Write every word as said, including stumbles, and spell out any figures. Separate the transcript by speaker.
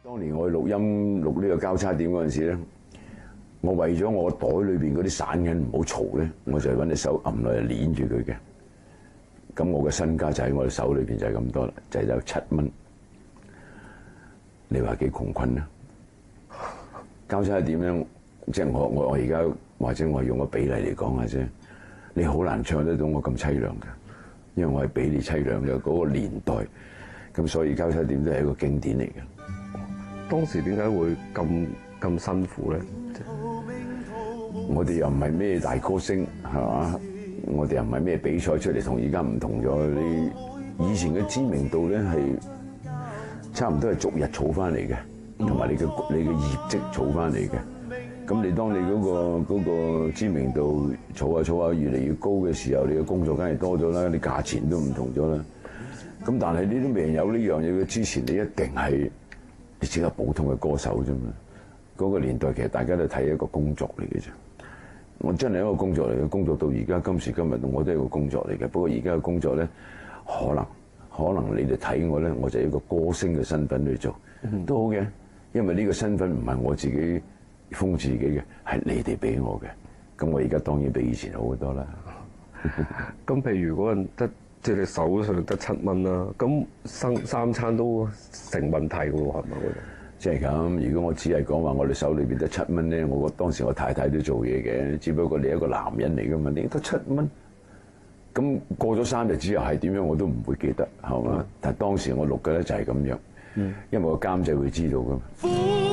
Speaker 1: 當年我去錄音錄呢個交叉點嗰陣時咧，我為咗我袋裏邊嗰啲散銀唔好嘈咧，我就揾隻手揞落嚟捏住佢嘅。咁我嘅身家就喺我嘅手裏邊就係咁多啦，就係有七蚊。你話幾窮困啊？交叉點樣？即係我我我而家或者我用個比例嚟講下啫。你好難唱得到我咁凄涼嘅，因為我係比你凄涼嘅嗰個年代。咁所以交叉點都係一個經典嚟嘅。
Speaker 2: 當時點解會咁咁辛苦咧？
Speaker 1: 我哋又唔係咩大歌星，係嘛？我哋又唔係咩比賽出嚟，同而家唔同咗。你以前嘅知名度咧係差唔多係逐日儲翻嚟嘅，同埋你嘅你嘅業績儲翻嚟嘅。咁你當你嗰個嗰個知名度儲下儲下越嚟越高嘅時候，你嘅工作梗係多咗啦，你價錢都唔同咗啦。咁但係你都未有呢樣嘢嘅之前，你一定係你只係普通嘅歌手啫嘛。嗰個年代其實大家都睇一個工作嚟嘅啫。我真係一個工作嚟嘅，工作到而家今時今日，我都係一個工作嚟嘅。不過而家嘅工作咧，可能可能你哋睇我咧，我就係一個歌星嘅身份去做，都好嘅。因為呢個身份唔係我自己封自己嘅，係你哋俾我嘅。咁我而家當然比以前好好多啦。
Speaker 2: 咁譬如嗰陣得即係你手上得七蚊啦，咁生三餐都成問題嘅喎，係咪？
Speaker 1: 即係咁，如果我只係講話我哋手裏邊得七蚊咧，我當時我太太都做嘢嘅，只不過你一個男人嚟噶嘛，你得七蚊，咁過咗三日之後係點樣我都唔會記得，係嘛？嗯、但係當時我錄嘅咧就係咁樣，嗯、因為個監製會知道噶嘛。